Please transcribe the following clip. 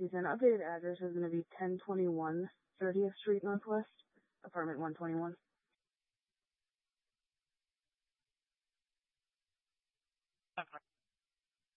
He said updated address is going to be 1021 30th Street Northwest, apartment 121. Okay.